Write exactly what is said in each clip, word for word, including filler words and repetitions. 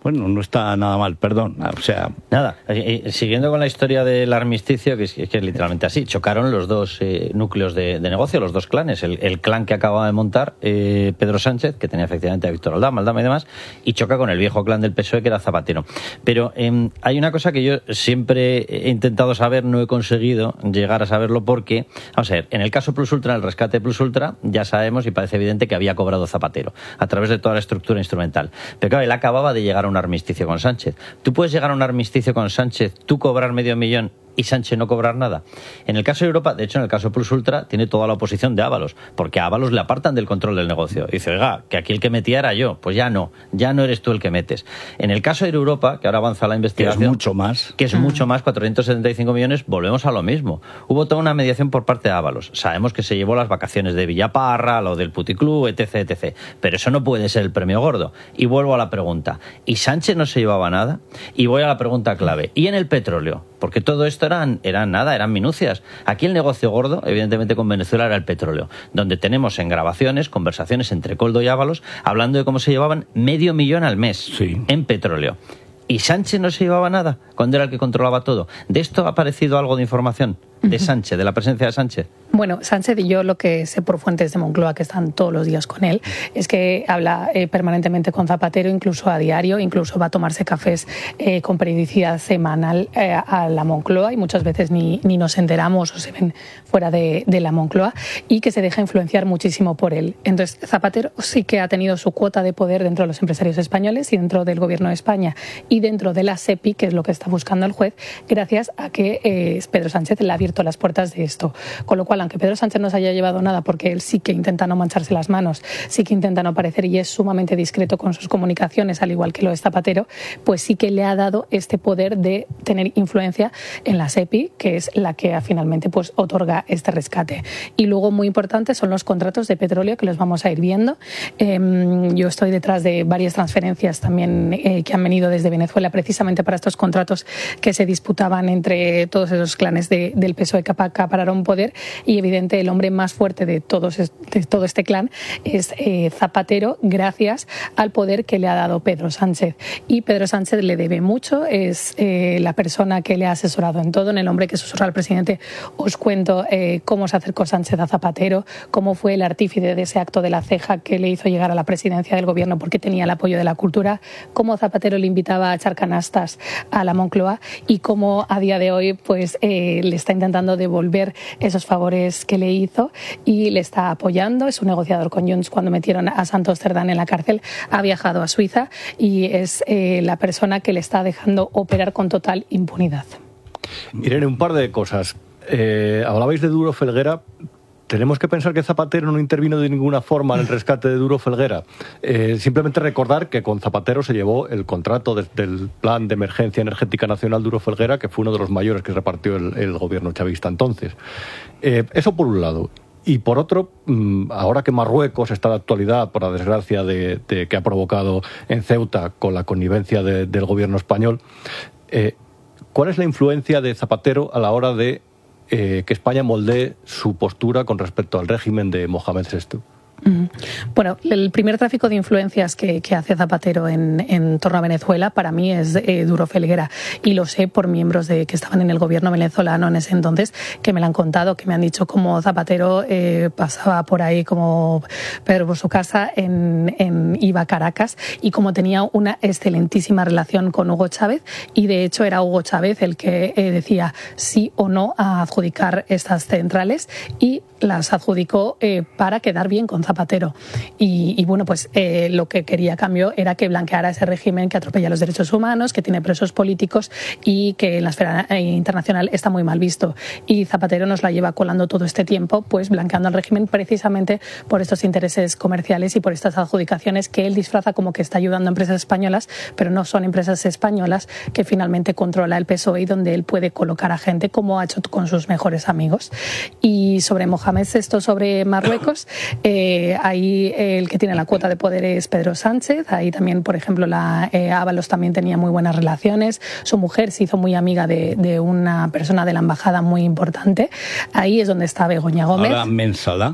Bueno, no está nada mal, perdón. O sea... Nada, eh, siguiendo con la historia del armisticio, que es, que es literalmente así, chocaron los dos eh, núcleos de, de negocio, los dos clanes, el, el clan que acababa de montar eh, Pedro Sánchez, que tenía efectivamente a Víctor Aldama, Aldama y demás, y choca con el viejo clan del P S O E, que era Zapatero. Pero eh, hay una cosa que yo siempre he intentado saber, no he conseguido llegar a saberlo, porque, vamos a ver, en el caso Plus Ultra, el rescate Plus Ultra, ya sabemos y parece evidente que había cobrado Zapatero, a través de toda la estructura instrumental. Pero claro, él acababa de llegar a un armisticio con Sánchez. ¿Tú puedes llegar a un armisticio con Sánchez, tú cobrar medio millón y Sánchez no cobrar nada? En el caso de Europa, de hecho en el caso Plus Ultra, tiene toda la oposición de Ábalos, porque a Ábalos le apartan del control del negocio. Dice, oiga, que aquí el que metía era yo. Pues ya no, ya no eres tú el que metes. En el caso de Europa, que ahora avanza la investigación, que es mucho más, que es uh-huh. mucho más, cuatrocientos setenta y cinco millones, volvemos a lo mismo. Hubo toda una mediación por parte de Ábalos. Sabemos que se llevó las vacaciones de Villaparra, lo del puticlub, etc, etcétera. Pero eso no puede ser el premio gordo. Y vuelvo a la pregunta. ¿Y Sánchez no se llevaba nada? Y voy a la pregunta clave. ¿Y en el petróleo? Porque todo esto eran, eran nada, eran minucias. Aquí el negocio gordo, evidentemente con Venezuela, era el petróleo, donde tenemos en grabaciones, conversaciones entre Koldo y Ábalos, hablando de cómo se llevaban medio millón al mes sí. en petróleo. ¿Y Sánchez no se llevaba nada cuando era el que controlaba todo? ¿De esto ha aparecido algo de información? ¿De Sánchez, de la presencia de Sánchez? Bueno, Sánchez, y yo lo que sé por fuentes de Moncloa, que están todos los días con él, es que habla eh, permanentemente con Zapatero, incluso a diario, incluso va a tomarse cafés eh, con periodicidad semanal eh, a la Moncloa, y muchas veces ni, ni nos enteramos o se ven fuera de, de la Moncloa, y que se deja influenciar muchísimo por él. Entonces, Zapatero sí que ha tenido su cuota de poder dentro de los empresarios españoles y dentro del gobierno de España y dentro de la SEPI, que es lo que está buscando el juez, gracias a que eh, Pedro Sánchez le ha abierto las puertas de esto. Con lo cual, aunque Pedro Sánchez no se haya llevado nada, porque él sí que intenta no mancharse las manos, sí que intenta no parecer y es sumamente discreto con sus comunicaciones, al igual que lo es Zapatero, pues sí que le ha dado este poder de tener influencia en la SEPI, que es la que finalmente pues otorga este rescate. Y luego, muy importante, son los contratos de petróleo, que los vamos a ir viendo. Eh, yo estoy detrás de varias transferencias también eh, que han venido desde Venezuela, precisamente para estos contratos que se disputaban entre todos esos clanes de, del P S O E que acapararon poder, y evidente el hombre más fuerte de, todos, de todo este clan es eh, Zapatero, gracias al poder que le ha dado Pedro Sánchez. Y Pedro Sánchez le debe mucho, es eh, la persona que le ha asesorado en todo. En El hombre que susurra al presidente os cuento eh, cómo se acercó Sánchez a Zapatero, cómo fue el artífice de ese acto de la ceja que le hizo llegar a la presidencia del gobierno porque tenía el apoyo de la cultura, cómo Zapatero le invitaba a echar canastas a la Moncloa y cómo a día de hoy pues eh, le está intentando devolver esos favores que le hizo y le está apoyando. Es un negociador con Junts. Cuando metieron a Santos Cerdán en la cárcel, ha viajado a Suiza y es eh, la persona que le está dejando operar con total impunidad. Irene, un par de cosas. Eh, hablabais de Duro Felguera. ¿Tenemos que pensar que Zapatero no intervino de ninguna forma en el rescate de Duro Felguera? Eh, simplemente recordar que con Zapatero se llevó el contrato de, del Plan de Emergencia Energética Nacional Duro Felguera, que fue uno de los mayores que repartió el, el gobierno chavista entonces. Eh, eso por un lado. Y por otro, ahora que Marruecos está de actualidad, por la desgracia de, de que ha provocado en Ceuta con la connivencia de, del gobierno español, eh, ¿cuál es la influencia de Zapatero a la hora de Eh, que España moldee su postura con respecto al régimen de Mohamed sexto? Bueno, el primer tráfico de influencias que, que hace Zapatero en, en torno a Venezuela para mí es eh, Duro Felguera, y lo sé por miembros de que estaban en el gobierno venezolano en ese entonces, que me lo han contado, que me han dicho cómo Zapatero eh, pasaba por ahí como Pedro por su casa, en, en, iba a Caracas, y cómo tenía una excelentísima relación con Hugo Chávez, y de hecho era Hugo Chávez el que eh, decía sí o no a adjudicar estas centrales, y las adjudicó eh, para quedar bien con Zapatero. Y, y bueno, pues eh, lo que quería a cambio era que blanqueara ese régimen que atropella los derechos humanos, que tiene presos políticos y que en la esfera internacional está muy mal visto. Y Zapatero nos la lleva colando todo este tiempo, pues blanqueando el régimen precisamente por estos intereses comerciales y por estas adjudicaciones que él disfraza como que está ayudando a empresas españolas, pero no son empresas españolas, que finalmente controla el P S O E y donde él puede colocar a gente como ha hecho con sus mejores amigos. Y sobre Mohamed sexto, sobre Marruecos, eh, ahí eh, el que tiene la cuota de poder es Pedro Sánchez. Ahí también, por ejemplo, la eh, Ábalos también tenía muy buenas relaciones. Su mujer se hizo muy amiga de, de una persona de la embajada muy importante. Ahí es donde está Begoña Gómez. Ahora Mensala.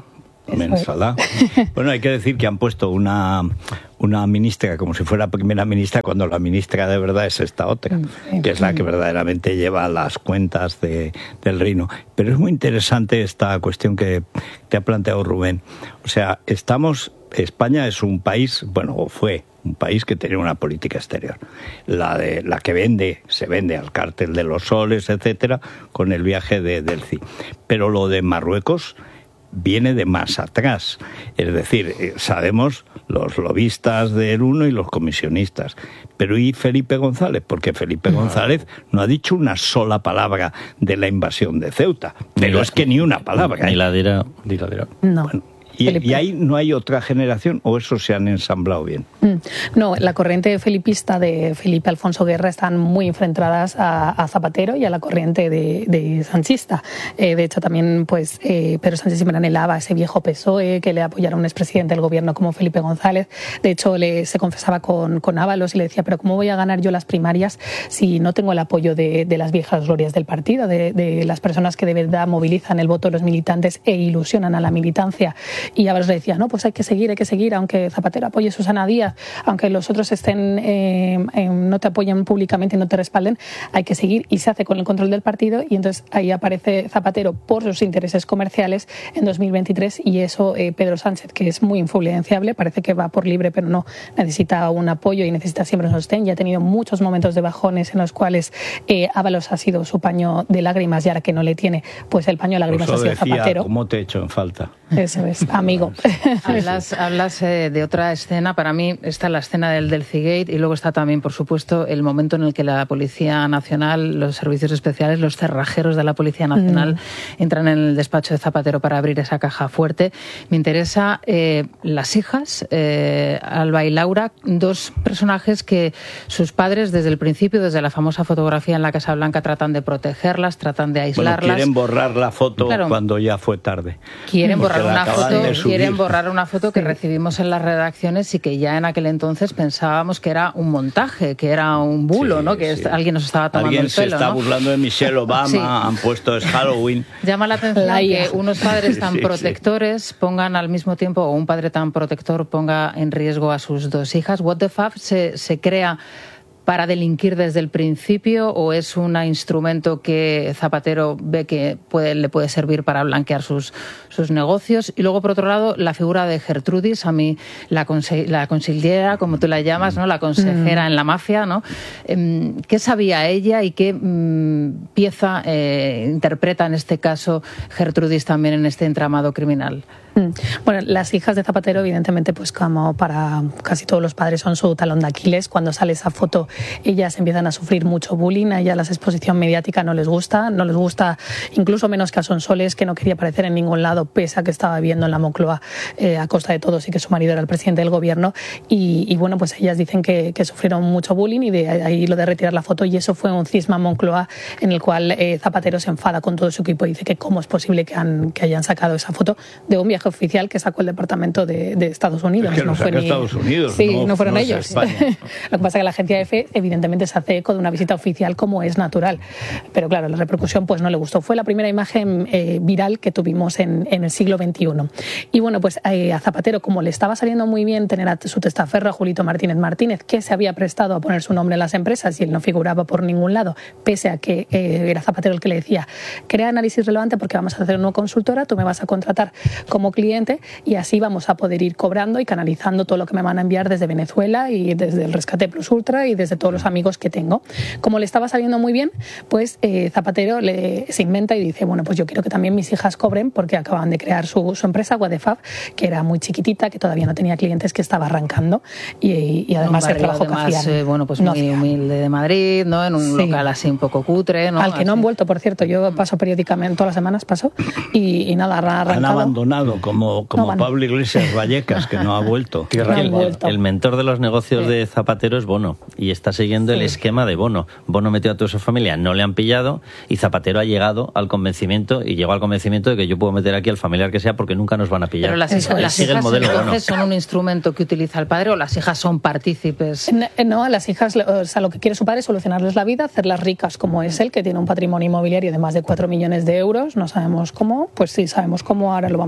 Mensalá. Bueno, hay que decir que han puesto una, una ministra como si fuera primera ministra, cuando la ministra de verdad es esta otra, que es la que verdaderamente lleva las cuentas de, del reino. Pero es muy interesante esta cuestión que te ha planteado Rubén. O sea, estamos... España es un país, bueno, o fue un país que tenía una política exterior, la de la que vende, se vende al cártel de los soles, etcétera, con el viaje de Delci. Pero lo de Marruecos viene de más atrás, es decir, sabemos los lobistas del uno y los comisionistas, pero ¿y Felipe González? Porque Felipe no. González no ha dicho una sola palabra de la invasión de Ceuta, pero la, es que ni una palabra. Ni la dirá. Ni la dirá. No. Bueno, ¿Y, ¿Y ahí no hay otra generación o esos se han ensamblado bien? No, la corriente felipista de Felipe Alfonso Guerra están muy enfrentadas a, a Zapatero y a la corriente de, de sanchista. Eh, de hecho, también pues eh, Pedro Sánchez siempre anhelaba ese viejo P S O E que le apoyara un expresidente del gobierno como Felipe González. De hecho, le, se confesaba con, con Ábalos y le decía, pero ¿cómo voy a ganar yo las primarias si no tengo el apoyo de, de las viejas glorias del partido, de, de las personas que de verdad movilizan el voto de los militantes e ilusionan a la militancia? Y Ábalos le decía, no, pues hay que seguir, hay que seguir, aunque Zapatero apoye a Susana Díaz, aunque los otros estén eh, eh, no te apoyen públicamente y no te respalden, hay que seguir, y se hace con el control del partido, y entonces ahí aparece Zapatero por sus intereses comerciales en dos mil veintitrés, y eso eh, Pedro Sánchez, que es muy influenciable, parece que va por libre, pero no, necesita un apoyo y necesita siempre un sostén, y ha tenido muchos momentos de bajones en los cuales eh, Ábalos ha sido su paño de lágrimas, y ahora que no le tiene, pues el paño de lágrimas Eso ha sido decía, Zapatero. ¿cómo te echo en falta? Eso es, amigo. Hablas, hablas eh, de otra escena. Para mí está la escena del Delcigate y luego está también, por supuesto, el momento en el que la Policía Nacional, los servicios especiales, los cerrajeros de la Policía Nacional mm. entran en el despacho de Zapatero para abrir esa caja fuerte. Me interesa eh, las hijas, eh, Alba y Laura, dos personajes que sus padres desde el principio, desde la famosa fotografía en la Casa Blanca, tratan de protegerlas, tratan de aislarlas. Bueno, quieren borrar la foto claro, cuando ya fue tarde. Quieren borrar una foto, quieren borrar una foto que sí. recibimos en las redacciones y que ya en aquel entonces pensábamos que era un montaje, que era un bulo, sí, ¿no? Que sí. alguien nos estaba tomando alguien el pelo. Se está ¿no? burlando de Michelle Obama, sí. han puesto es Halloween. Llama la atención la que unos padres tan sí, sí, protectores sí. pongan al mismo tiempo, o un padre tan protector ponga en riesgo a sus dos hijas. What the fuck se, se crea para delinquir desde el principio, o es un instrumento que Zapatero ve que puede, le puede servir para blanquear sus, sus negocios? Y luego, por otro lado, la figura de Gertrudis, a mí la, conse la consiliera, como tú la llamas, ¿no? La consejera mm. en la mafia, ¿no? Eh, ¿Qué sabía ella y qué mm, pieza eh, interpreta en este caso Gertrudis también en este entramado criminal? Bueno, las hijas de Zapatero, evidentemente, pues como para casi todos los padres, son su talón de Aquiles. Cuando sale esa foto, ellas empiezan a sufrir mucho bullying, a ellas la exposición mediática no les gusta, no les gusta incluso menos que a Sonsoles, que no quería aparecer en ningún lado, pese a que estaba viviendo en la Moncloa eh, a costa de todos y que su marido era el presidente del gobierno. Y, y bueno, pues ellas dicen que, que sufrieron mucho bullying, y de ahí lo de retirar la foto, y eso fue un cisma en Moncloa en el cual eh, Zapatero se enfada con todo su equipo y dice que cómo es posible que, han, que hayan sacado esa foto de un viaje oficial que sacó el Departamento de, de Estados Unidos. Es que no fue ni Estados Unidos. Sí, no, no fueron no ellos. Lo que pasa es que la agencia EFE evidentemente se hace eco de una visita oficial como es natural. Pero claro, la repercusión pues no le gustó. Fue la primera imagen eh, viral que tuvimos en, en el siglo veintiuno. Y bueno, pues eh, a Zapatero, como le estaba saliendo muy bien tener a su testaferro, a Julito Martínez Martínez, que se había prestado a poner su nombre en las empresas y él no figuraba por ningún lado, pese a que eh, era Zapatero el que le decía, crea análisis relevante porque vamos a hacer una consultora, tú me vas a contratar como cliente y así vamos a poder ir cobrando y canalizando todo lo que me van a enviar desde Venezuela y desde el Rescate Plus Ultra y desde todos los amigos que tengo. Como le estaba saliendo muy bien, pues eh, Zapatero le, se inventa y dice, bueno, pues yo quiero que también mis hijas cobren, porque acaban de crear su, su empresa, What the Fab, que era muy chiquitita, que todavía no tenía clientes, que estaba arrancando, y, y además el trabajo además, que hacían. Eh, bueno, pues no muy hacían. Humilde de Madrid, ¿no? En un sí. local así un poco cutre, ¿no? Al que así. No han vuelto, por cierto. Yo paso periódicamente, todas las semanas paso, y, y nada, han arrancado. Han abandonado, como, como no, Pablo Iglesias Vallecas, que no ha vuelto. No el, vuelto. el mentor de los negocios sí. de Zapatero es Bono, y está siguiendo sí. el esquema de Bono. Bono metió a toda su familia, no le han pillado, y Zapatero ha llegado al convencimiento, y llegó al convencimiento de que yo puedo meter aquí al familiar que sea porque nunca nos van a pillar. Pero las, hijas, las hijas entonces son un instrumento que utiliza el padre, o las hijas son partícipes. No, no, a las hijas, o sea, lo que quiere su padre es solucionarles la vida, hacerlas ricas como es él, que tiene un patrimonio inmobiliario de más de cuatro millones de euros. No sabemos cómo, pues sí, sabemos cómo, ahora lo vamos a descubrir.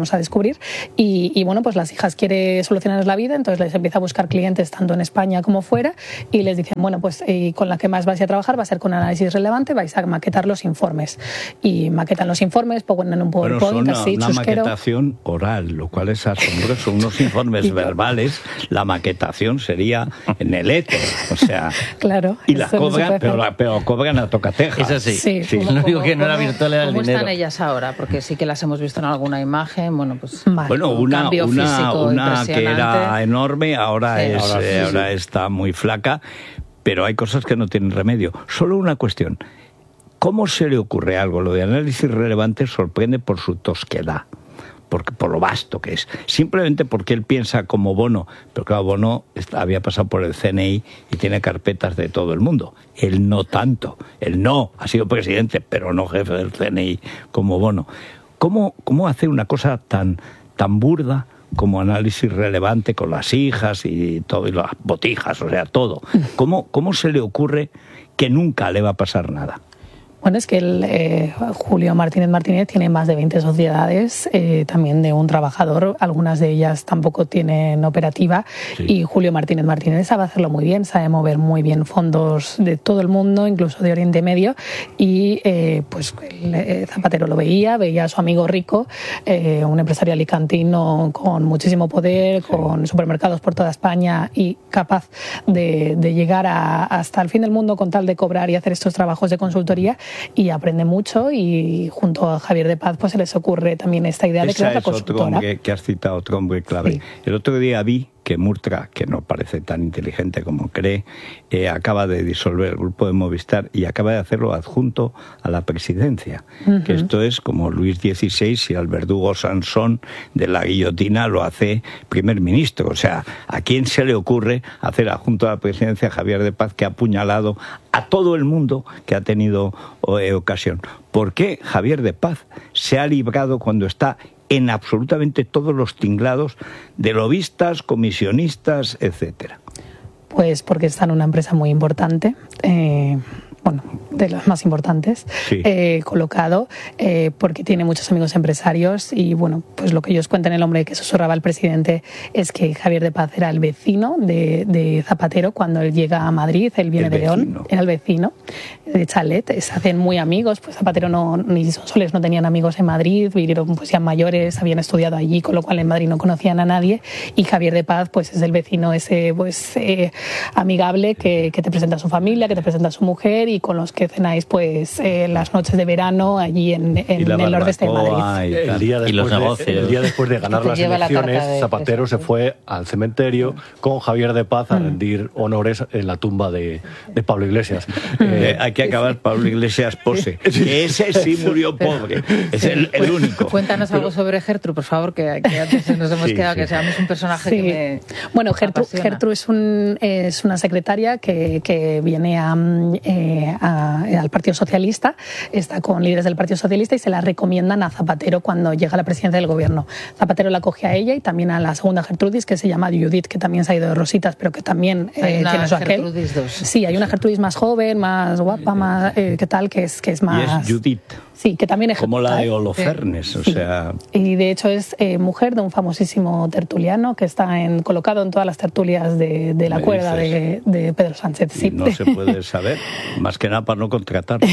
descubrir. Y, y bueno, pues las hijas quiere solucionarles la vida, entonces les empieza a buscar clientes tanto en España como fuera y les dicen, bueno, pues eh, con la que más vais a trabajar va a ser con análisis relevante, vais a maquetar los informes. Y maquetan los informes, ponen un PowerPoint, bueno, son así, una, una chusquero. maquetación oral, lo cual es asombroso. Unos informes verbales, la maquetación sería en el éter, o sea... Claro. Y las cobran, no pero, la, pero cobran a tocateja. Es así. Sí. Sí. Lo único que no era virtual era el ¿Cómo dinero. están ellas ahora? Porque sí que las hemos visto en alguna imagen, bueno, pues... Vale. Bueno, un una, cambio una, físico una que era enorme, ahora, Sí. es, Ahora sí, eh, sí. ahora está muy flaca, pero hay cosas que no tienen remedio. Solo una cuestión. ¿Cómo se le ocurre algo? Lo de análisis relevante sorprende por su tosquedad, porque, por lo vasto que es. Simplemente porque él piensa como Bono, pero claro, Bono está, había pasado por el C N I y tiene carpetas de todo el mundo. Él no tanto. Él no, ha sido presidente, pero no jefe del C N I como Bono. ¿Cómo, cómo hacer una cosa tan, tan burda como análisis relevante con las hijas y todo, y las botijas, o sea, todo? ¿Cómo, cómo se le ocurre que nunca le va a pasar nada? Bueno, es que el, eh, Julio Martínez Martínez tiene más de veinte sociedades, eh, también de un trabajador, algunas de ellas tampoco tienen operativa, sí. Y Julio Martínez Martínez sabe hacerlo muy bien, sabe mover muy bien fondos de todo el mundo, incluso de Oriente Medio, y eh, pues el, eh, Zapatero lo veía, veía a su amigo rico, eh, un empresario alicantino con muchísimo poder, sí. Con supermercados por toda España y capaz de, de llegar a, hasta el fin del mundo con tal de cobrar y hacer estos trabajos de consultoría, y aprende mucho, y junto a Javier de Paz pues se les ocurre también esta idea Esa de crear la es otro consultora. hombre que has citado, otro hombre clave. Sí. El otro día vi que Murtra, que no parece tan inteligente como cree, eh, acaba de disolver el grupo de Movistar y acaba de hacerlo adjunto a la presidencia. Uh-huh. Que esto es como Luis dieciséis y al verdugo Sansón de la guillotina lo hace primer ministro. O sea, ¿a quién se le ocurre hacer adjunto a la presidencia a Javier de Paz, que ha apuñalado a todo el mundo que ha tenido eh, ocasión? ¿Por qué Javier de Paz se ha librado cuando está en absolutamente todos los tinglados de lobistas, comisionistas, etcétera? Pues porque está en una empresa muy importante, eh, bueno, de las más importantes, sí. eh, colocado, eh, porque tiene muchos amigos empresarios y, bueno, pues lo que ellos cuentan, el hombre que susurraba al presidente, es que Javier de Paz era el vecino de, de Zapatero cuando él llega a Madrid, él viene de León, era el vecino de Chalet, se hacen muy amigos, pues Zapatero no, ni Sonsoles no tenían amigos en Madrid, vivieron pues ya mayores, habían estudiado allí, con lo cual en Madrid no conocían a nadie, y Javier de Paz pues es el vecino ese pues eh, amigable que, que te presenta a su familia, que te presenta a su mujer y con los que cenáis pues eh, las noches de verano allí en, en el nordeste de Madrid. Y, el día y los de, negocios. El día después de ganar las elecciones, de Zapatero se fue al cementerio con Javier de Paz a rendir honores en la tumba de, de Pablo Iglesias. Eh, hay que acabar Pablo Iglesias pose, que ese sí murió pobre, es el, el único. Cuéntanos algo sobre Gertrude, por favor, que, que antes nos hemos sí, quedado, sí. que seamos un personaje sí. que me Bueno, Gertrude, Gertrude es, un, es una secretaria que, que viene a, eh, a al Partido Socialista, está con líderes del Partido Socialista y se la recomiendan a Zapatero cuando llega a la presidencia del gobierno. Zapatero la coge a ella y también a la segunda Gertrudis, que se llama Judith, que también se ha ido de Rositas, pero que también eh, tiene su aquel. dos. Sí, hay una Gertrudis más joven, más guapa, más eh, ¿qué tal? Que es, que es más... Y es Judith. Sí, que también es como la de Holofernes, sí. o sea... Y de hecho es eh, mujer de un famosísimo tertuliano que está en, colocado en todas las tertulias de, de la cuerda de, de Pedro Sánchez. Sí. No se puede saber, más que nada para no contratarlo,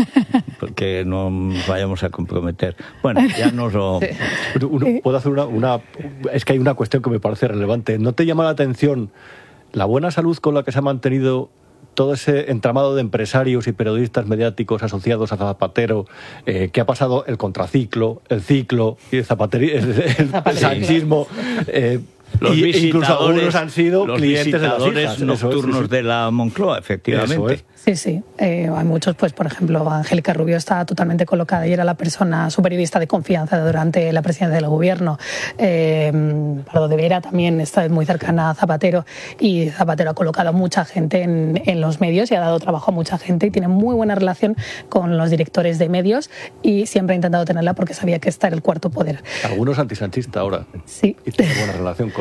porque no vayamos a comprometer. Bueno, ya nos lo... Sí. Uno, puedo hacer una, una... Es que hay una cuestión que me parece relevante. ¿No te llama la atención la buena salud con la que se ha mantenido todo ese entramado de empresarios y periodistas mediáticos asociados a Zapatero, eh, que ha pasado el contraciclo, el ciclo y el, zapateri- el, el, el sanchismo? Eh, Los y, visitadores, incluso algunos han sido los clientes de las hijas. nocturnos Eso es, sí, sí. de la Moncloa, efectivamente. Es. Sí, sí. Eh, hay muchos, pues por ejemplo, Angélica Rubio está totalmente colocada y era la persona, su periodista de confianza durante la presidencia del gobierno. Eh, Pardo de Vera también está muy cercana a Zapatero y Zapatero ha colocado a mucha gente en, en los medios y ha dado trabajo a mucha gente y tiene muy buena relación con los directores de medios y siempre ha intentado tenerla porque sabía que está en el cuarto poder. Algunos antisanchistas ahora. Sí. Y tiene buena relación con él.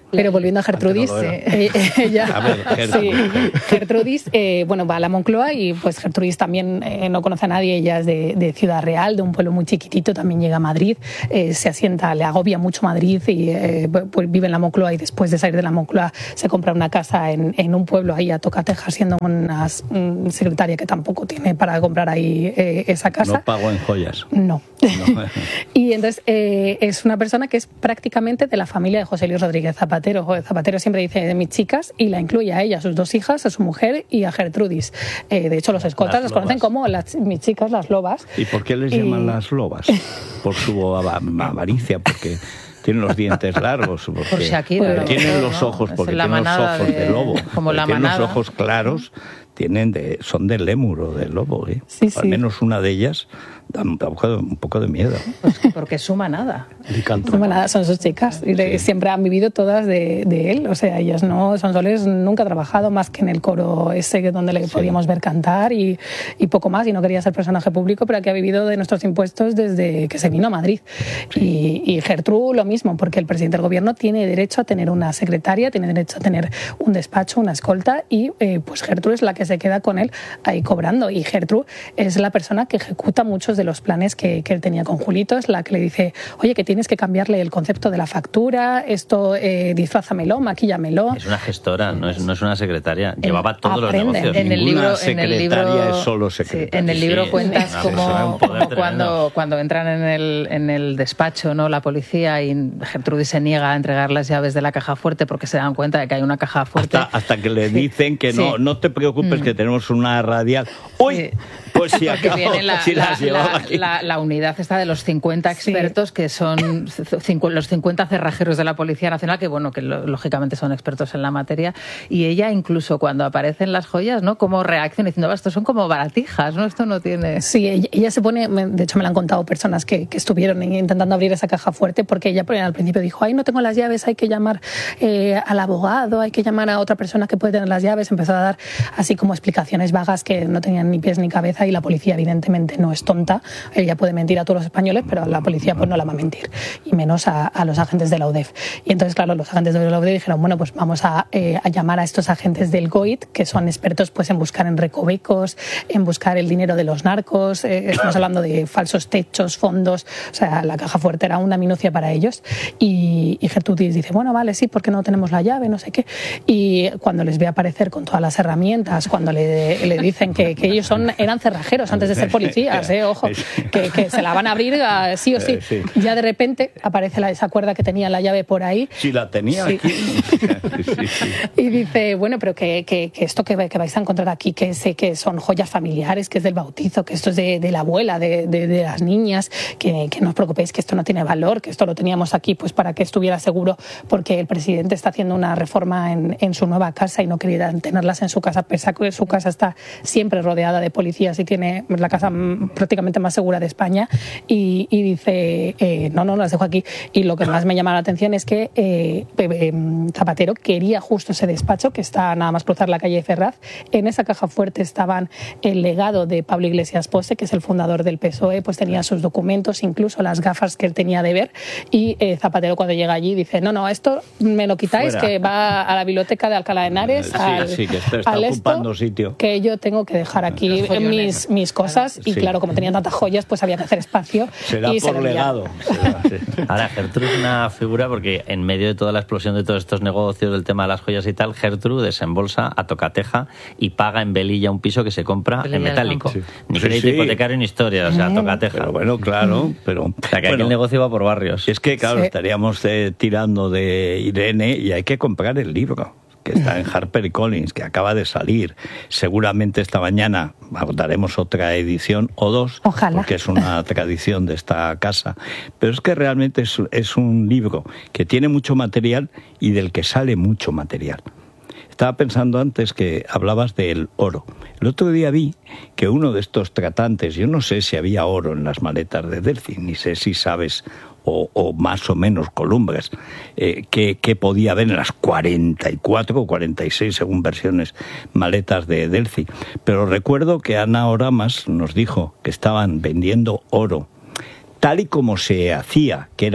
Pero volviendo a Gertrudis, no eh, ella, A ver, Gertrudis. sí, Gertrudis eh, bueno, va a la Moncloa y pues Gertrudis también eh, no conoce a nadie, ella es de, de Ciudad Real, de un pueblo muy chiquitito, también llega a Madrid, eh, se asienta, le agobia mucho Madrid y eh, pues vive en la Moncloa y después de salir de la Moncloa se compra una casa en, en un pueblo ahí a Tocateja, siendo una um, secretaria que tampoco tiene para comprar ahí eh, esa casa. No pago en joyas. No. no. Y entonces eh, es una persona que es prácticamente de la familia de José Luis Rodríguez Zapatero. Zapatero siempre dice de mis chicas y la incluye a ella, a sus dos hijas, a su mujer y a Gertrudis. Eh, de hecho, los escoltas las conocen como las, mis chicas, las lobas. ¿Y por qué les y... llaman las lobas? Por su avaricia, porque tienen los dientes largos, porque por Shakira, tienen los ojos, porque tienen los ojos de, de lobo, como la tienen manada. los ojos claros, tienen de, son del lémur o del lobo, ¿eh? Sí, Al sí. menos una de ellas da un poco de, un poco de miedo. Pues porque es su manada. No, nada, son sus chicas y de, Sí. siempre han vivido todas de, de él, o sea, ellas no, Sonsoles nunca ha trabajado más que en el coro ese que donde le Sí. podíamos ver cantar y, y poco más, y no quería ser personaje público, pero que ha vivido de nuestros impuestos desde que se vino a Madrid. Sí. Y, y Gertrude lo mismo, porque el presidente del gobierno tiene derecho a tener una secretaria, tiene derecho a tener un despacho, una escolta, y eh, pues Gertrude es la que se queda con él ahí cobrando, y Gertrude es la persona que ejecuta muchos de los planes que, que él tenía con Julito, es la que le dice, oye, que tienes que cambiarle el concepto de la factura, esto eh, disfrázamelo, maquíllamelo. Es una gestora, no es, no es una secretaria. Llevaba todos aprende. los negocios. En el Ninguna libro, en el secretaria libro, es solo sí, secretaria. en el libro Sí, cuentas es una como, persona, un poder como cuando, tremendo. cuando entran en el, en el despacho, ¿no? La policía, y Gertrudis se niega a entregar las llaves de la caja fuerte porque se dan cuenta de que hay una caja fuerte. Hasta, hasta que le dicen que Sí. no, no te preocupes, Mm. que tenemos una radial. ¡Uy! Sí. Pues si Porque acabo, viene la, si la, las llevaba la, aquí. la, la unidad esta de los cincuenta expertos, sí. que son cincu los cincuenta cerrajeros de la Policía Nacional, que bueno, que lo, lógicamente son expertos en la materia, y ella incluso cuando aparecen las joyas, ¿no? Cómo reacciona diciendo, estos son como baratijas, ¿no? Esto no tiene... Sí, ella, ella se pone, de hecho me lo han contado personas que, que estuvieron intentando abrir esa caja fuerte, porque ella al principio dijo, ay, no tengo las llaves, hay que llamar eh, al abogado, hay que llamar a otra persona que puede tener las llaves, empezó a dar así como explicaciones vagas que no tenían ni pies ni cabeza, y la policía evidentemente no es tonta, ella puede mentir a todos los españoles, pero la policía pues no la va a mentir, y menos a, a los agentes de la U D E F. Y entonces, claro, los agentes de la U D E F dijeron, bueno, pues vamos a, eh, a llamar a estos agentes del G O I T, que son expertos pues en buscar en recovecos, en buscar el dinero de los narcos, eh, estamos hablando de falsos techos, fondos, o sea, la caja fuerte era una minucia para ellos, y, y Gertrudis dice, bueno, vale, sí, porque no tenemos la llave, no sé qué, y cuando les ve aparecer con todas las herramientas, cuando le, le dicen que, que ellos son, eran cerrajeros antes de ser policías, eh, ojo, que, que se la van a abrir uh, sí o sí. Sí. Ya de repente aparece la, esa cuerda que tenía la llave por ahí. Si la tenía Sí. aquí. Sí, sí. Y dice, bueno, pero que, que, que esto que, que vais a encontrar aquí, que sé que son joyas familiares, que es del bautizo, que esto es de, de la abuela, de, de, de las niñas, que, que no os preocupéis, que esto no tiene valor, que esto lo teníamos aquí pues para que estuviera seguro, porque el presidente está haciendo una reforma en, en su nueva casa y no quería tenerlas en su casa, pese a que su casa está siempre rodeada de policías y tiene la casa prácticamente más segura de España, y, y dice, eh, no, no, las dejo aquí. Y lo que más me llama la atención es que eh, eh, Zapatero quería justo ese despacho, que está nada más cruzar la calle de Ferraz. En esa caja fuerte estaban el legado de Pablo Iglesias Pose, que es el fundador del P S O E, pues tenía sus documentos, incluso las gafas que él tenía de ver, y eh, Zapatero cuando llega allí dice, no, no, esto me lo quitáis, Fuera. que va a la biblioteca de Alcalá de Henares, Sí, al, sí, que está, está al ocupando esto, sitio. que yo tengo que dejar aquí mis, mis cosas, y Sí. claro, como tenían tantas joyas, pues había que hacer espacio. Será y se por vendía. legado. Será, sí. Ahora, Gertrude es una figura porque en medio de toda la explosión de todos estos negocios, del tema de las joyas y tal, Gertrude desembolsa a Tocateja y paga en Velilla un piso que se compra Velilla en del metálico. Campo. Ni Sí, crédito sí. hipotecario ni historia, o sea, Tocateja. Pero bueno, claro, pero... O sea, que aquí bueno, el negocio va por barrios. es que, claro, Sí. estaríamos eh, tirando de Irene y hay que comprar el libro, que está en HarperCollins, que acaba de salir. Seguramente esta mañana daremos otra edición o dos, Ojalá. porque es una tradición de esta casa. Pero es que realmente es, es un libro que tiene mucho material y del que sale mucho material. Estaba pensando antes que hablabas del oro. El otro día vi que uno de estos tratantes, yo no sé si había oro en las maletas de Delfi, ni sé si sabes, o, o más o menos columbres, eh, que, que podía haber en las cuarenta y cuatro o cuarenta y seis, según versiones, maletas de Delfi. Pero recuerdo que Ana Oramas nos dijo que estaban vendiendo oro tal y como se hacía, que era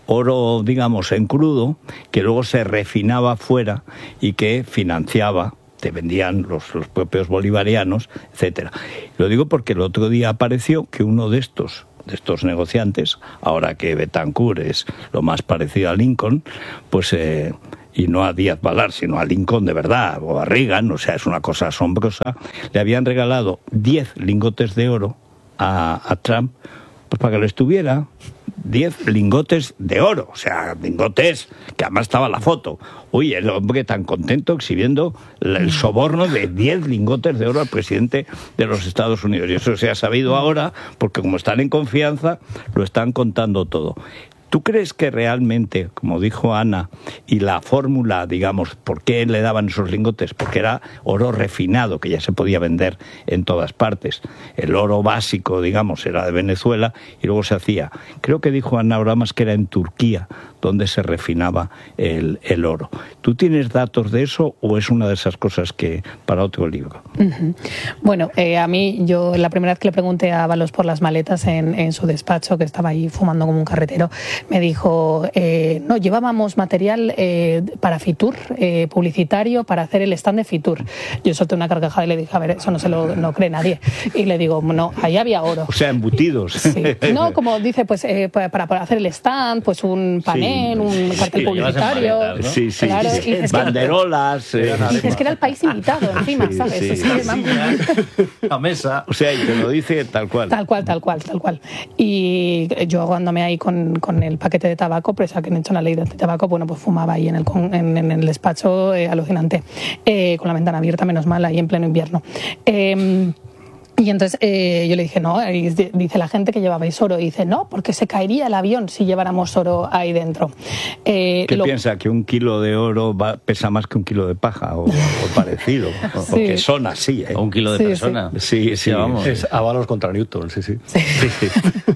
oro, digamos, en crudo, que luego se refinaba fuera y que financiaba, te vendían los, los propios bolivarianos, etcétera. Lo digo porque el otro día apareció que uno de estos de estos negociantes, ahora que Betancourt es lo más parecido a Lincoln, pues eh, y no a Díaz Balart, sino a Lincoln de verdad, o a Reagan, o sea, es una cosa asombrosa, le habían regalado diez lingotes de oro a, a Trump, pues para que lo estuviera, diez lingotes de oro, o sea, lingotes que además estaba la foto. Uy, el hombre tan contento exhibiendo el soborno de diez lingotes de oro al presidente de los Estados Unidos. Y eso se ha sabido ahora, porque como están en confianza, lo están contando todo. ¿Tú crees que realmente, como dijo Ana, y la fórmula, digamos, por qué le daban esos lingotes? Porque era oro refinado, que ya se podía vender en todas partes. El oro básico, digamos, era de Venezuela y luego se hacía. Creo que dijo Ana Oramas que era en Turquía donde se refinaba el, el oro. ¿Tú tienes datos de eso o es una de esas cosas que para otro libro? Uh-huh. Bueno, eh, a mí, yo la primera vez que le pregunté a Ábalos por las maletas en, en su despacho, que estaba ahí fumando como un carretero, me dijo, eh, no, llevábamos material eh, para Fitur, eh, publicitario, para hacer el stand de Fitur. Yo solté una carcajada y le dije, a ver, eso no se lo no cree nadie. Y le digo, no, ahí había oro. O sea, embutidos. Sí. No, como dice, pues eh, para, para hacer el stand, pues un panel, sí, un cartel sí, publicitario. Maletas, ¿no? Sí, sí, claro, sí. Y banderolas. Que, eh. Y dices que era el país invitado encima, sí, ¿sabes? Sí, es que, sí. La mesa. O sea, y te lo dice tal cual. Tal cual, tal cual, tal cual. Y yo aguándome ahí con, con el paquete de tabaco, presa que han hecho la ley de tabaco, bueno, pues fumaba ahí en el, en, en el despacho, eh, alucinante, eh, con la ventana abierta, menos mal, ahí en pleno invierno. Eh, Y entonces eh, yo le dije, no, y dice la gente que llevabais oro. Y dice, no, porque se caería el avión si lleváramos oro ahí dentro. Eh, ¿Qué lo... piensa? ¿Que un kilo de oro va, pesa más que un kilo de paja? O, o parecido. Sí. Porque son así, ¿eh? O un kilo de sí, persona. Sí, sí, sí, sí vamos. Es Ábalos contra Newton, sí, sí. sí. sí.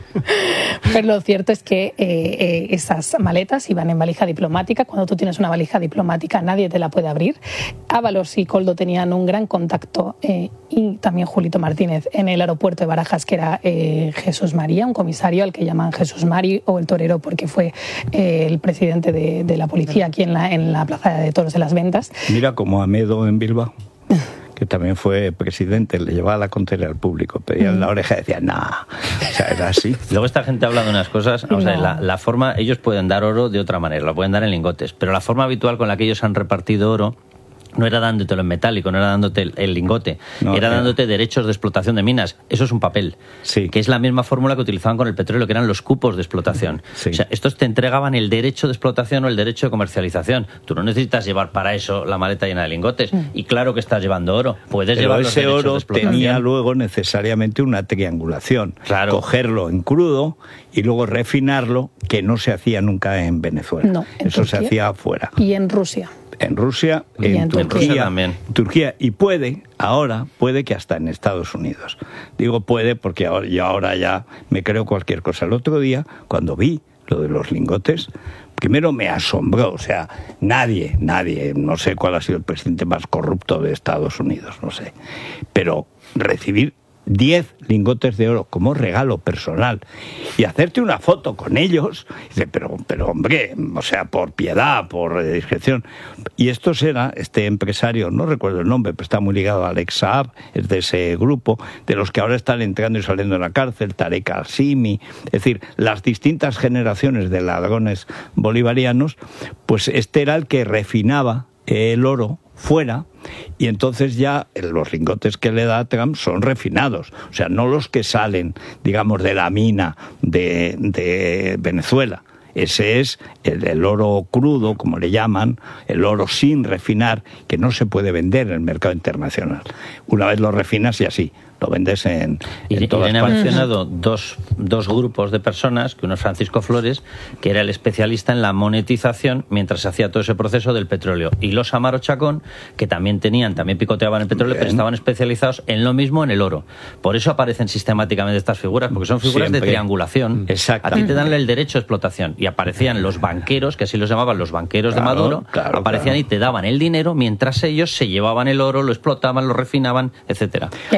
Pero lo cierto es que eh, eh, esas maletas iban en valija diplomática. Cuando tú tienes una valija diplomática, nadie te la puede abrir. Ábalos y Koldo tenían un gran contacto, eh, y también Julito Martínez, en el aeropuerto de Barajas, que era eh, Jesús María, un comisario al que llaman Jesús Mari o el torero, porque fue eh, el presidente de, de la policía aquí en la, en la Plaza de Toros de las Ventas. Mira como Amedo en Bilbao, que también fue presidente, le llevaba la contraria al público, pedía en la oreja y decía, nah, o sea, era así. Luego esta gente habla de unas cosas, o no. sea, la, la forma, ellos pueden dar oro de otra manera, lo pueden dar en lingotes, pero la forma habitual con la que ellos han repartido oro no era dándotelo en metálico, no era dándote el, el lingote, no, era claro. dándote derechos de explotación de minas. Eso es un papel, sí. que es la misma fórmula que utilizaban con el petróleo, que eran los cupos de explotación. Sí. O sea, estos te entregaban el derecho de explotación o el derecho de comercialización. Tú no necesitas llevar para eso la maleta llena de lingotes. Y claro que estás llevando oro. Puedes Pero llevar los ese derechos oro de explotación. Tenía luego necesariamente una triangulación. Claro. Cogerlo en crudo y luego refinarlo, que no se hacía nunca en Venezuela. No, en eso Turquía se hacía afuera. Y en Rusia. En Rusia, en, en Turquía, Turquía también. Turquía y puede, ahora, puede que hasta en Estados Unidos. Digo puede porque ahora, yo ahora ya me creo cualquier cosa. El otro día, cuando vi lo de los lingotes, primero me asombró, o sea, nadie, nadie, no sé cuál ha sido el presidente más corrupto de Estados Unidos, no sé, pero recibir diez lingotes de oro como regalo personal y hacerte una foto con ellos, dice, pero, pero hombre, o sea, por piedad, por eh, discreción. Y esto era este empresario, no recuerdo el nombre, pero está muy ligado a Alex Saab, es de ese grupo, de los que ahora están entrando y saliendo de la cárcel, Tarek Al-Simi, es decir, las distintas generaciones de ladrones bolivarianos, pues este era el que refinaba el oro fuera, y entonces ya los lingotes que le da Trump son refinados, o sea, no los que salen, digamos, de la mina de, de Venezuela. Ese es el, el oro crudo, como le llaman, el oro sin refinar, que no se puede vender en el mercado internacional. Una vez lo refinas y así, lo vendes en, en y, todas Irene partes. ha mencionado dos, dos grupos de personas, que uno es Francisco Flores, que era el especialista en la monetización mientras se hacía todo ese proceso del petróleo, y los Amaro Chacón, que también tenían, también picoteaban el petróleo, Bien. pero estaban especializados en lo mismo, en el oro. Por eso aparecen sistemáticamente estas figuras, porque son figuras Siempre. de triangulación. Exacto. A ti te dan el derecho de explotación, y aparecían los banqueros, que así los llamaban los banqueros claro, de Maduro, claro, aparecían claro. y te daban el dinero, mientras ellos se llevaban el oro, lo explotaban, lo refinaban, etcétera. Y hay muchas veces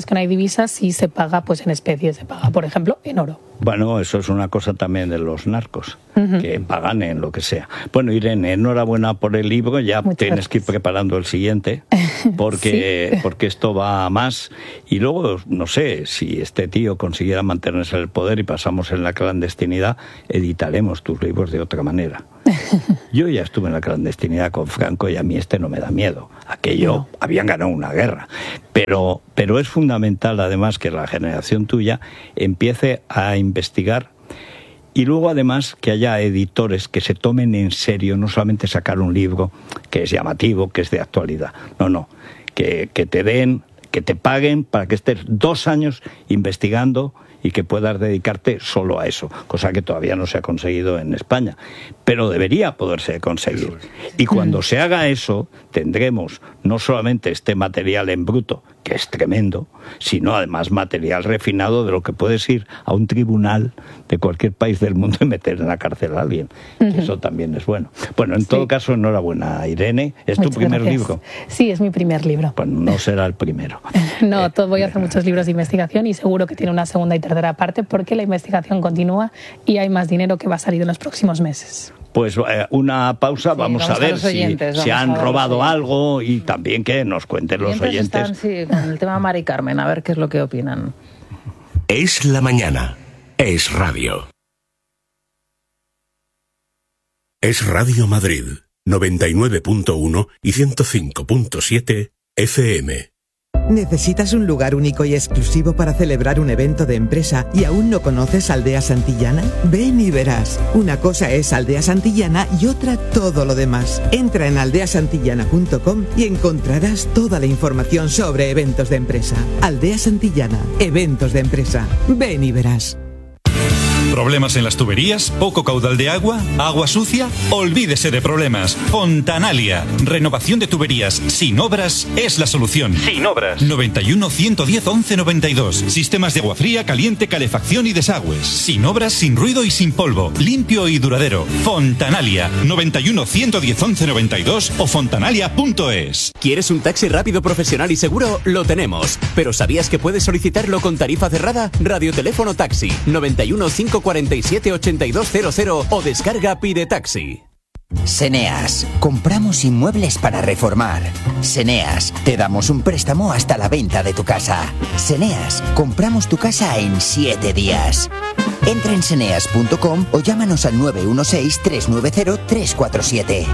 que no hay divisas, sí se paga pues en especies, se paga, por ejemplo, en oro. Bueno, eso es una cosa también de los narcos, uh-huh. que pagan en lo que sea. Bueno, Irene, enhorabuena por el libro, ya Muchas tienes gracias. que ir preparando el siguiente, porque, sí. porque esto va a más. Y luego, no sé, si este tío consiguiera mantenerse en el poder y pasamos en la clandestinidad, editaremos tus libros de otra manera. Yo ya estuve en la clandestinidad con Franco y a mí este no me da miedo. Aquello, no. habían ganado una guerra. Pero, pero es fundamental, además, que la generación tuya empiece a investigar y luego, además, que haya editores que se tomen en serio, no solamente sacar un libro que es llamativo, que es de actualidad. No, no, que, que te den, que te paguen para que estés dos años investigando y que puedas dedicarte solo a eso, cosa que todavía no se ha conseguido en España, pero debería poderse conseguir. Y cuando se haga eso, tendremos no solamente este material en bruto, que es tremendo, sino además material refinado de lo que puedes ir a un tribunal de cualquier país del mundo y meter en la cárcel a alguien. Uh-huh. Que eso también es bueno. Bueno, en sí. todo caso, enhorabuena, Irene. ¿Es Muchas tu primer gracias. libro? Sí, es mi primer libro. Pues no será el primero. No, todo, voy a hacer muchos libros de investigación y seguro que tiene una segunda y tercera parte porque la investigación continúa y hay más dinero que va a salir en los próximos meses. Pues eh, una pausa, sí, vamos, vamos a ver a oyentes, si se han robado sí. algo y también que nos cuenten los oyentes. Están, sí, con el tema Mari Carmen, a ver qué es lo que opinan. Es la mañana, es radio. Es Radio Madrid, noventa y nueve punto uno y ciento cinco punto siete F M. ¿Necesitas un lugar único y exclusivo para celebrar un evento de empresa y aún no conoces Aldea Santillana? Ven y verás. Una cosa es Aldea Santillana y otra todo lo demás. Entra en aldea santillana punto com y encontrarás toda la información sobre eventos de empresa. Aldea Santillana, eventos de empresa. Ven y verás. ¿Problemas en las tuberías? ¿Poco caudal de agua? ¿Agua sucia? Olvídese de problemas. Fontanalia. Renovación de tuberías sin obras es la solución. Sin obras. noventa y uno, ciento diez, once noventa y dos. Sistemas de agua fría, caliente, calefacción y desagües. Sin obras, sin ruido y sin polvo. Limpio y duradero. Fontanalia. noventa y uno, ciento diez, once noventa y dos o fontanalia punto es. ¿Quieres un taxi rápido, profesional y seguro? Lo tenemos. ¿Pero sabías que puedes solicitarlo con tarifa cerrada? Radioteléfono Taxi. noventa y uno, cinco cuarenta y siete, ochenta y dos cero cero o descarga Pide Taxi. Seneas, compramos inmuebles para reformar. Seneas, te damos un préstamo hasta la venta de tu casa. Seneas, compramos tu casa en siete días. Entra en seneas punto com o llámanos al nueve uno seis, tres nueve cero, tres cuatro siete.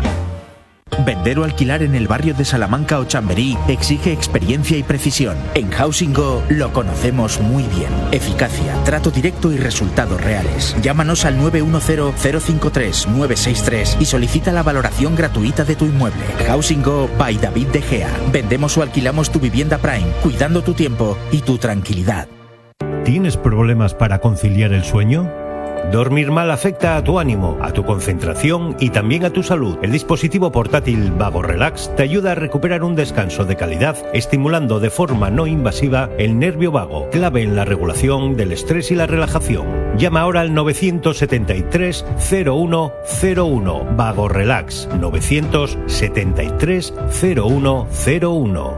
Vender o alquilar en el barrio de Salamanca o Chamberí exige experiencia y precisión. En Housing Go lo conocemos muy bien. Eficacia, trato directo y resultados reales. Llámanos al nueve uno cero, cero cinco tres, nueve seis tres y solicita la valoración gratuita de tu inmueble. Housing Go by David De Gea. Vendemos o alquilamos tu vivienda Prime, cuidando tu tiempo y tu tranquilidad. ¿Tienes problemas para conciliar el sueño? Dormir mal afecta a tu ánimo, a tu concentración y también a tu salud. El dispositivo portátil Vago Relax te ayuda a recuperar un descanso de calidad, estimulando de forma no invasiva el nervio vago, clave en la regulación del estrés y la relajación. Llama ahora al nueve siete tres, cero uno cero uno. Vago Relax, nueve siete tres, cero uno cero uno.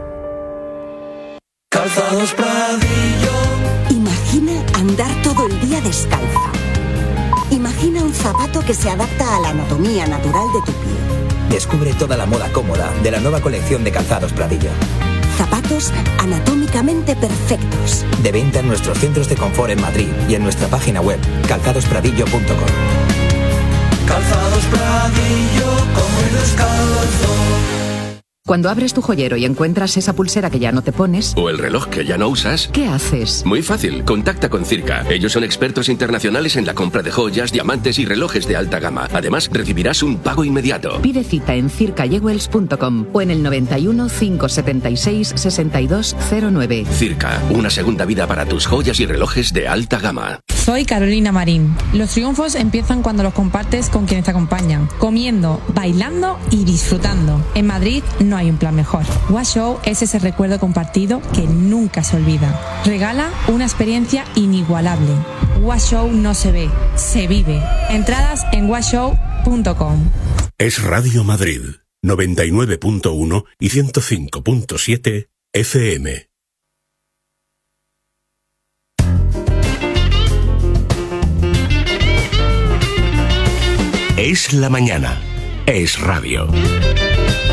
Calzados Pradillo. Imagina andar todo el día descalza. Imagina un zapato que se adapta a la anatomía natural de tu pie. Descubre toda la moda cómoda de la nueva colección de Calzados Pradillo. Zapatos anatómicamente perfectos. De venta en nuestros centros de confort en Madrid y en nuestra página web calzados pradillo punto com. Calzados Pradillo, como el descalzo. Cuando abres tu joyero y encuentras esa pulsera que ya no te pones... O el reloj que ya no usas... ¿Qué haces? Muy fácil, contacta con Circa. Ellos son expertos internacionales en la compra de joyas, diamantes y relojes de alta gama. Además, recibirás un pago inmediato. Pide cita en circa jewels punto com o en el noventa y uno, cinco setenta y seis, sesenta y dos cero nueve. Circa, una segunda vida para tus joyas y relojes de alta gama. Soy Carolina Marín. Los triunfos empiezan cuando los compartes con quienes te acompañan, comiendo, bailando y disfrutando. En Madrid no hay un plan mejor. Washow es ese recuerdo compartido que nunca se olvida. Regala una experiencia inigualable. Washow no se ve, se vive. Entradas en washow punto com. Es Radio Madrid, noventa y nueve punto uno y ciento cinco punto siete F M. Es la mañana. Es radio.